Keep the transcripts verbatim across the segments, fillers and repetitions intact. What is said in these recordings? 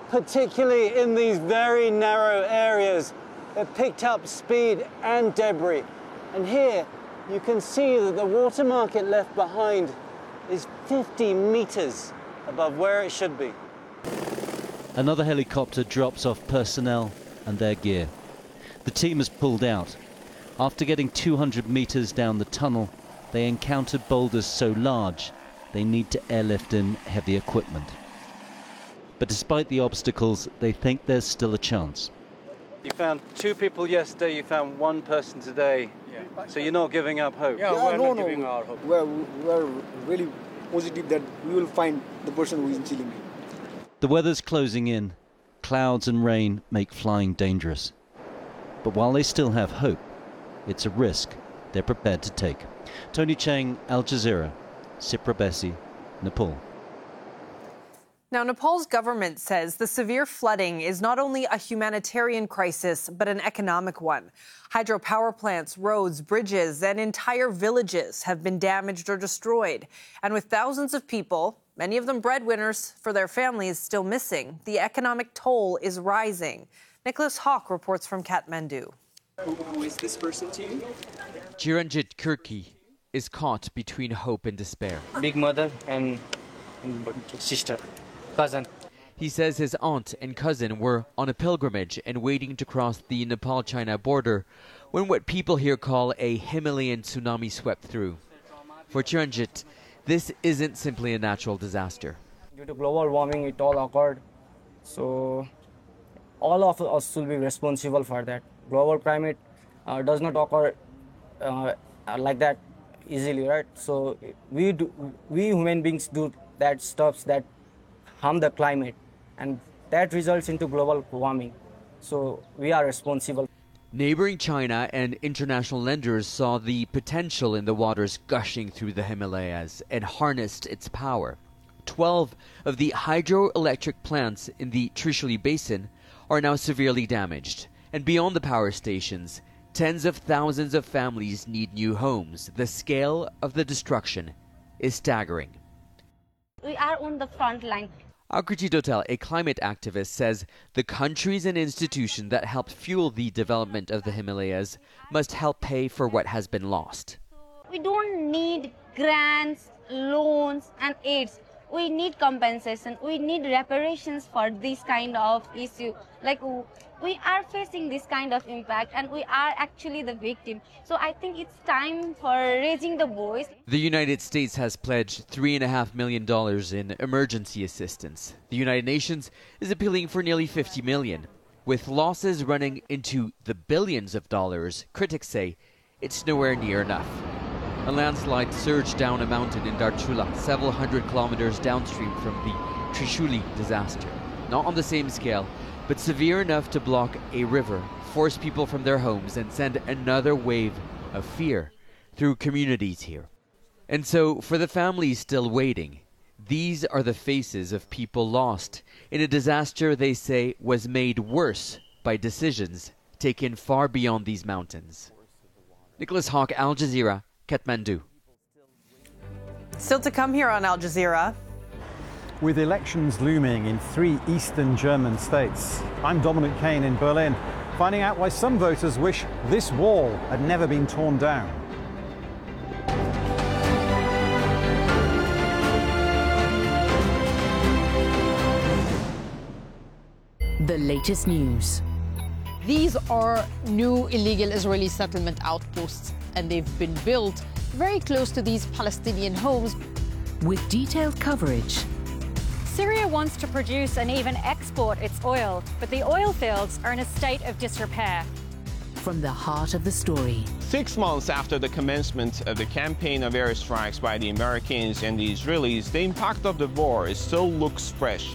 particularly in these very narrow areas. It picked up speed and debris. And here you can see that the water market left behind is fifty meters above where it should be. Another helicopter drops off personnel and their gear. The team has pulled out. After getting two hundred meters down the tunnel, they encountered boulders so large they need to airlift in heavy equipment. But despite the obstacles, they think there's still a chance. You found two people yesterday, you found one person today. Yeah. So you're not giving up hope? Yeah, yeah we're no, not no. giving our hope. We're, we're really positive that we will find the person who is chilling. The weather's closing in. Clouds and rain make flying dangerous. But while they still have hope, it's a risk they're prepared to take. Tony Cheng, Al Jazeera, Sipra Bessi, Nepal. Now, Nepal's government says the severe flooding is not only a humanitarian crisis, but an economic one. Hydropower plants, roads, bridges, and entire villages have been damaged or destroyed. And with thousands of people, many of them breadwinners for their families, still missing, the economic toll is rising. Nicholas Hawk reports from Kathmandu. Who is this person to you? Chiranjit Kirki is caught between hope and despair. Big mother and, and sister, cousin. He says his aunt and cousin were on a pilgrimage and waiting to cross the Nepal-China border when what people here call a Himalayan tsunami swept through. For Chiranjit, this isn't simply a natural disaster. Due to global warming, it all occurred. So all of us will be responsible for that. Global climate uh, does not occur uh, like that easily, right? So we do, we human beings do that stuff that harm the climate, and that results into global warming. So we are responsible. Neighboring China and international lenders saw the potential in the waters gushing through the Himalayas and harnessed its power. Twelve of the hydroelectric plants in the Trishuli Basin are now severely damaged. And beyond the power stations, tens of thousands of families need new homes. The scale of the destruction is staggering. We are on the front line. Akriti Dotel, a climate activist, says the countries and institutions that helped fuel the development of the Himalayas must help pay for what has been lost. We don't need grants, loans and aids. We need compensation. We need reparations for this kind of issue. Like, we are facing this kind of impact and we are actually the victim. So I think it's time for raising the voice. The United States has pledged three point five million dollars in emergency assistance. The United Nations is appealing for nearly fifty million dollars. With losses running into the billions of dollars, critics say it's nowhere near enough. A landslide surged down a mountain in Darchula, several hundred kilometers downstream from the Trishuli disaster. Not on the same scale, but severe enough to block a river, force people from their homes, and send another wave of fear through communities here. And so, for the families still waiting, these are the faces of people lost in a disaster they say was made worse by decisions taken far beyond these mountains. Nicholas Hawk, Al Jazeera, Kathmandu. Still to come here on Al Jazeera. With elections looming in three eastern German states, I'm Dominic Kane in Berlin, finding out why some voters wish this wall had never been torn down. The latest news. These are new illegal Israeli settlement outposts, and they've been built very close to these Palestinian homes. With detailed coverage. Syria wants to produce and even export its oil, but the oil fields are in a state of disrepair. From the heart of the story. Six months after the commencement of the campaign of airstrikes by the Americans and the Israelis, the impact of the war still looks fresh.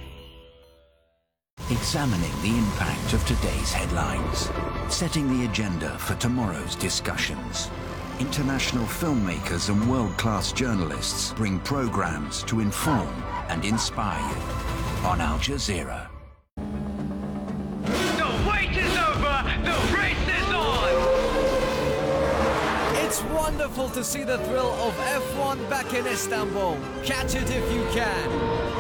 Examining the impact of today's headlines, setting the agenda for tomorrow's discussions. International filmmakers and world-class journalists bring programs to inform and inspire you on Al Jazeera. The wait is over! The race is on! It's wonderful to see the thrill of F one back in Istanbul. Catch it if you can.